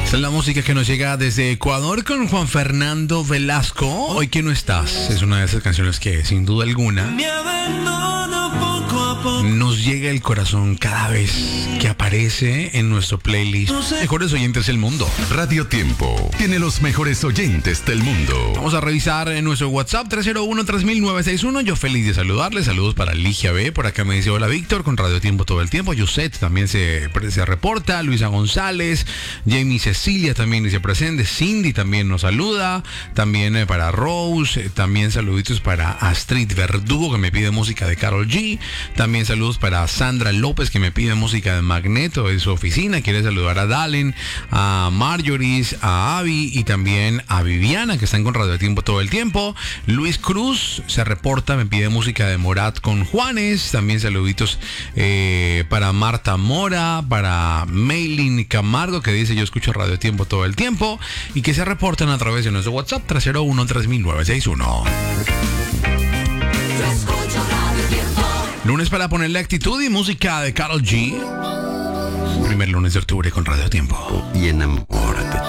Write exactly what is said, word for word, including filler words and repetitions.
Esta es la música que nos llega desde Ecuador con Juan Fernando Velasco. Hoy que no estás es una de esas canciones que sin duda alguna nos llega el corazón cada vez que aparece en nuestro playlist Mejores Oyentes del Mundo. Radio Tiempo tiene los mejores oyentes del mundo. Vamos a revisar en nuestro WhatsApp tres cero uno, tres mil nueve seis uno. Yo feliz de saludarles. Saludos para Ligia B. Por acá me dice hola Víctor, con Radio Tiempo todo el tiempo. Yuset también se, se reporta. Luisa González. Jamie Cecilia también dice presente. Cindy también nos saluda. También eh, para Rose. Eh, también saluditos para Astrid Verdugo, que me pide música de Karol G. También saludos para Sandra López, que me pide música de Magneto de su oficina. Quiere saludar a Dalen, a Marjorie, a Avi y también a Viviana, que están con Radio Tiempo todo el tiempo. Luis Cruz se reporta, me pide música de Morat con Juanes. También saluditos eh, para Marta Mora, para Maylin Camargo, que dice yo escucho Radio Tiempo todo el tiempo, y que se reportan a través de nuestro WhatsApp tres cero uno, tres mil nueve seis uno. Lunes para ponerle actitud y música de Karol G. Primer lunes de octubre con Radio Tiempo. Y enamórate.